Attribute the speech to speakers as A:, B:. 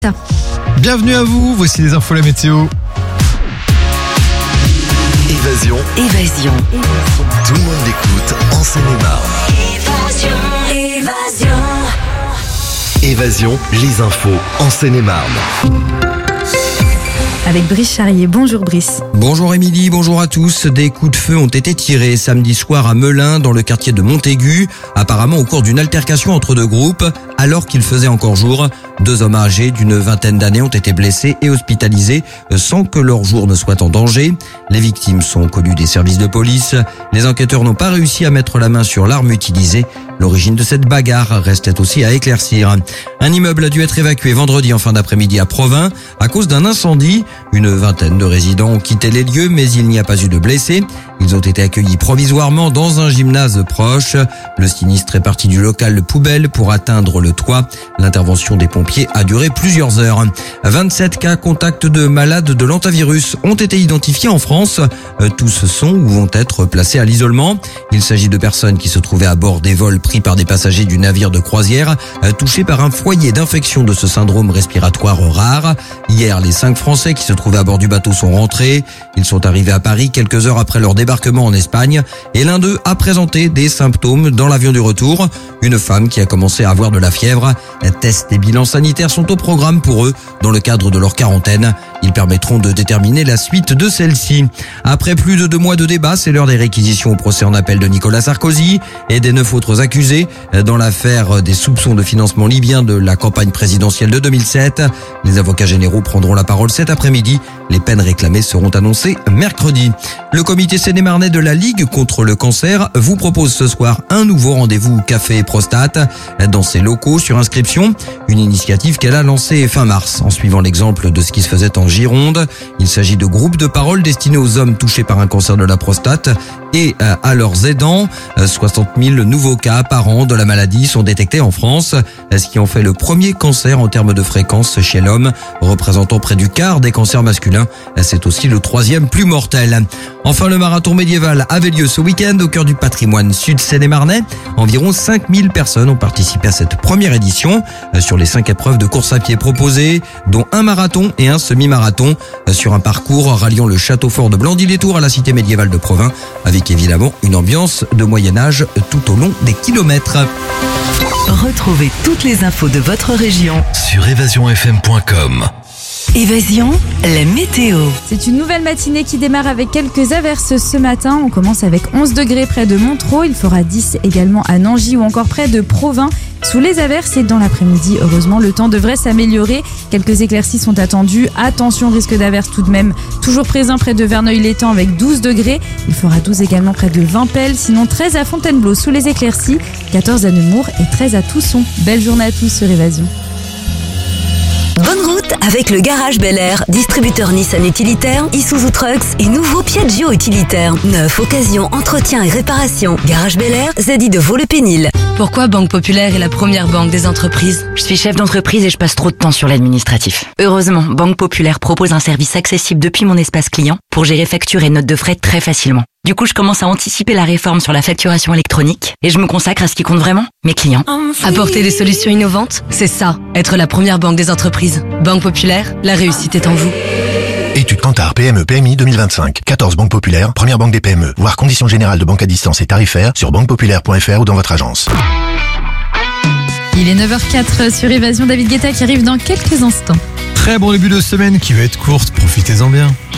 A: Bienvenue à vous, voici les infos, la météo.
B: Évasion. Tout le monde l'écoute en Seine-et-Marne. Évasion, les infos en Seine-et-Marne.
C: Avec Brice Charrier. Bonjour Brice.
D: Bonjour Émilie, bonjour à tous. Des coups de feu ont été tirés samedi soir à Melun, dans le quartier de Montaigu, apparemment au cours d'une altercation entre deux groupes. Alors qu'il faisait encore jour, 2 hommes âgés d'une vingtaine d'années ont été blessés et hospitalisés sans que leur jour ne soit en danger. Les victimes sont connues des services de police. Les enquêteurs n'ont pas réussi à mettre la main sur l'arme utilisée. L'origine de cette bagarre restait aussi à éclaircir. Un immeuble a dû être évacué vendredi en fin d'après-midi à Provins à cause d'un incendie. Une vingtaine de résidents ont quitté les lieux, mais il n'y a pas eu de blessés. Ils ont été accueillis provisoirement dans un gymnase proche. Le sinistre est parti du local de poubelle pour atteindre le toit. L'intervention des pompiers a duré plusieurs heures. 27 cas contacts de malades de l'hantavirus ont été identifiés en France. Tous sont ou vont être placés à l'isolement. Il s'agit de personnes qui se trouvaient à bord des vols pris par des passagers du navire de croisière, touchés par un foyer d'infection de ce syndrome respiratoire rare. Hier, les 5 Français qui se trouvaient à bord du bateau sont rentrés. Ils sont arrivés à Paris quelques heures après leur débarquement en Espagne et l'un d'eux a présenté des symptômes dans l'avion du retour. Une femme qui a commencé à avoir de la fièvre. Tests et bilans sanitaires sont au programme pour eux dans le cadre de leur quarantaine. Ils permettront de déterminer la suite de celle-ci. Après plus de 2 mois de débat, c'est l'heure des réquisitions au procès en appel de Nicolas Sarkozy et des 9 autres accusés dans l'affaire des soupçons de financement libyen de la campagne présidentielle de 2007. Les avocats généraux prendront la parole cet après-midi. Les peines réclamées seront annoncées mercredi. Le comité Seine-et-Marnais de la Ligue contre le cancer vous propose ce soir un nouveau rendez-vous café prostate dans ses locaux sur inscription. Une initiative qu'elle a lancée fin mars en suivant l'exemple de ce qui se faisait en Gironde. Il s'agit de groupes de parole destinés aux hommes touchés par un cancer de la prostate et à leurs aidants. 60 000 nouveaux cas par an de la maladie sont détectés en France, ce qui en fait le premier cancer en termes de fréquence chez l'homme, représentant près du quart des cancers masculins. C'est aussi le 3e plus mortel. Enfin, le marathon médiéval avait lieu ce week-end au cœur du patrimoine sud Seine-et-Marnais. Environ 5000 personnes ont participé à cette première édition sur les 5 épreuves de course à pied proposées, dont un marathon et un semi-marathon sur un parcours ralliant le château fort de Blandy-les-Tours à la cité médiévale de Provins, avec évidemment une ambiance de Moyen-Âge tout au long des kilomètres.
E: Retrouvez toutes les infos de votre région
B: Sur évasionfm.com.
E: Évasion, la météo.
C: C'est une nouvelle matinée qui démarre avec quelques averses ce matin. On commence avec 11 degrés près de Montereau. Il fera 10 également à Nangy ou encore près de Provins. Sous les averses et dans l'après-midi, heureusement, le temps devrait s'améliorer. Quelques éclaircies sont attendues. Attention, risque d'averse tout de même toujours présent près de Verneuil-l'Étang avec 12 degrés. Il fera 12 également près de Vimpel. Sinon 13 à Fontainebleau sous les éclaircies, 14 à Nemours et 13 à Tousson. Belle journée à tous sur Évasion.
E: Bonne route avec le Garage Bel Air, distributeur Nissan utilitaire, Isuzu Trucks et nouveau Piaggio utilitaire. Neuf, occasion, entretien et réparation. Garage Bel Air, ZI de Vaux-le-Pénil.
F: Pourquoi Banque Populaire est la première banque des entreprises?
G: Je suis chef d'entreprise et je passe trop de temps sur l'administratif. Heureusement, Banque Populaire propose un service accessible depuis mon espace client pour gérer factures et notes de frais très facilement. Du coup, je commence à anticiper la réforme sur la facturation électronique et je me consacre à ce qui compte vraiment, mes clients.
F: Apporter des solutions innovantes, c'est ça, être la première banque des entreprises. Banque Populaire, la réussite est en vous.
H: Étude Kantar PME PMI 2025. 14 banques populaires, première banque des PME. Voir conditions générales de banque à distance et tarifaires sur banquepopulaire.fr ou dans votre agence.
C: Il est 9h04 sur Évasion. David Guetta qui arrive dans quelques instants.
A: Très bon début de semaine qui va être courte, profitez-en bien.